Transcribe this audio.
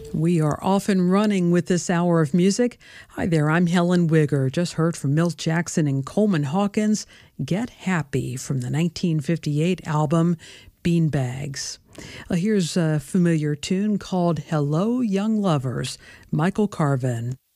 We are often running with this hour of music. Hi there, I'm Helen Wigger. Just heard from Milt Jackson and Coleman Hawkins, Get Happy from the 1958 album Beanbags. Here's a familiar tune called Hello, Young Lovers, Michael Carvin.